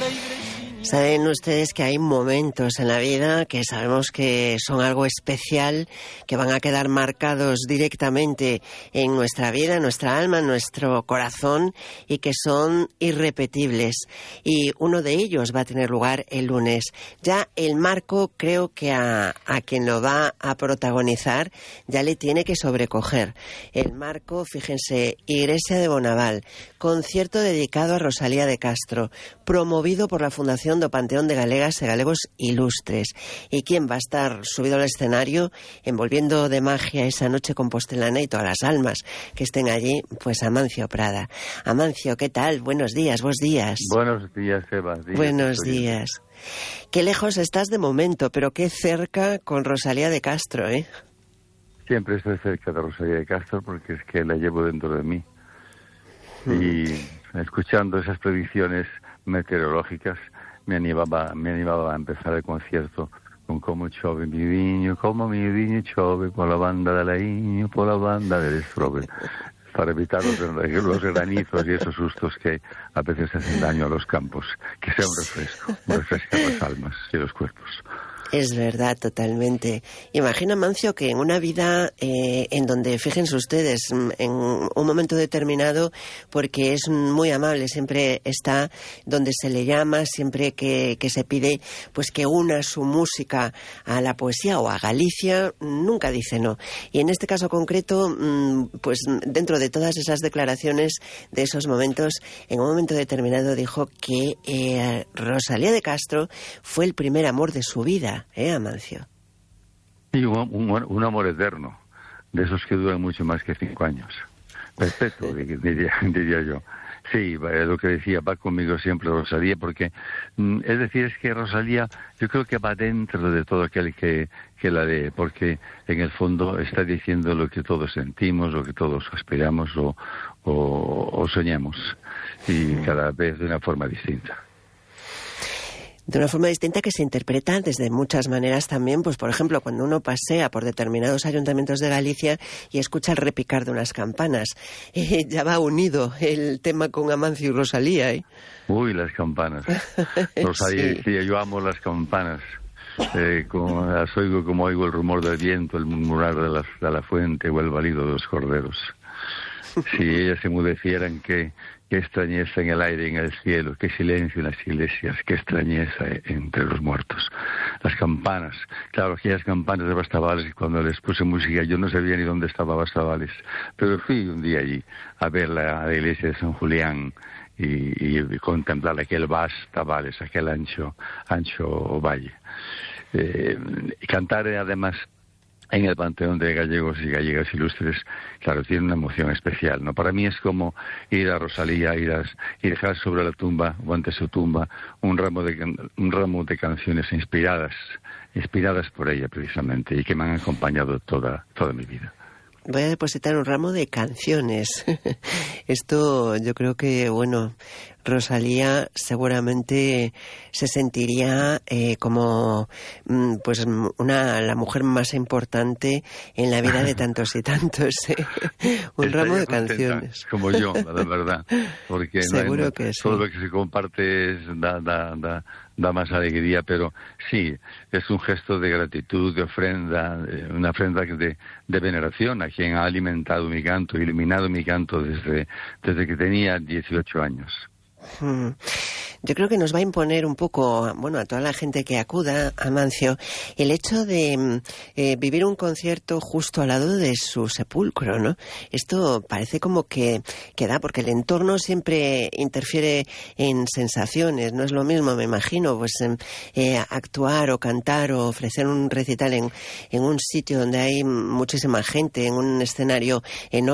Saben ustedes que hay momentos en la vida que sabemos que son algo especial, que van a quedar marcados directamente en nuestra vida, en nuestra alma, en nuestro corazón, y que son irrepetibles. Y uno de ellos va a tener lugar el lunes. Ya el marco, creo que a quien lo va a protagonizar ya le tiene que sobrecoger. El marco, fíjense, Iglesia de Bonaval, concierto dedicado a Rosalía de Castro, promovido por la Fundación do Panteón de Galegas e Galegos Ilustres. ¿Y quién va a estar subido al escenario envolviendo de magia esa noche compostelana y todas las almas que estén allí? Pues Amancio Prada. Amancio, ¿qué tal? Buenos días, vos días. Buenos días, Eva. Buenos días. Qué lejos estás de momento, pero qué cerca con Rosalía de Castro, ¿eh? Siempre estoy cerca de Rosalía de Castro porque es que la llevo dentro de mí. Y escuchando esas predicciones meteorológicas me animaba a empezar el concierto con Como chove mi viño chove por la banda de Laíño, por la banda del Estrobe, para evitar los granizos y esos sustos que a veces hacen daño a los campos. Que sea un refresco a las almas y los cuerpos. Es verdad, totalmente. Imagina, Mancio, que en una vida en donde, fíjense ustedes, en un momento determinado, porque es muy amable, siempre está donde se le llama, siempre que se pide pues que una su música a la poesía o a Galicia, nunca dice no. Y en este caso concreto, pues dentro de todas esas declaraciones de esos momentos, en un momento determinado dijo que Rosalía de Castro fue el primer amor de su vida. Amancio. Y un amor eterno, de esos que duran mucho más que 5 años. Perpetuo, diría yo. Sí, lo que decía, va conmigo siempre Rosalía, porque, es decir, es que Rosalía, yo creo que va dentro de todo aquel que la lee, porque en el fondo está diciendo lo que todos sentimos, lo que todos aspiramos o soñamos, y cada vez de una forma distinta. De una forma distinta que se interpreta desde muchas maneras también, pues por ejemplo, cuando uno pasea por determinados ayuntamientos de Galicia y escucha el repicar de unas campanas, ya va unido el tema con Amancio y Rosalía, ¿eh? Uy, las campanas. Rosalía decía, yo amo las campanas. Las oigo como oigo el rumor del viento, el murmurar de la fuente o el balido de los corderos. Si ellas se enmudecieran, qué extrañeza en el aire y en el cielo, qué silencio en las iglesias, qué extrañeza entre los muertos. Las campanas, claro, aquellas campanas de Bastavales, y cuando les puse música yo no sabía ni dónde estaba Bastavales, pero fui un día allí a ver la iglesia de San Julián y contemplar aquel Bastavales, aquel ancho valle. Y cantar además en el Panteón de Gallegos y Gallegas Ilustres, claro, tiene una emoción especial, ¿no? Para mí es como ir a Rosalía, y dejar sobre la tumba, o ante su tumba, un ramo de canciones inspiradas por ella, precisamente, y que me han acompañado toda mi vida. Voy a depositar un ramo de canciones. Esto yo creo que, bueno, Rosalía seguramente se sentiría como pues la mujer más importante en la vida de tantos y tantos. Un ramo de canciones. Como yo, la verdad. Porque seguro que sí. Todo lo que se comparte da más alegría, pero sí, es un gesto de gratitud, de ofrenda, una ofrenda de veneración a quien ha alimentado mi canto, iluminado mi canto desde que tenía 18 años. Yo creo que nos va a imponer un poco, bueno, a toda la gente que acuda, Amancio, el hecho de vivir un concierto justo al lado de su sepulcro, ¿no? Esto parece como que da, porque el entorno siempre interfiere en sensaciones, no es lo mismo, me imagino, pues actuar o cantar o ofrecer un recital en un sitio donde hay muchísima gente, en un escenario enorme,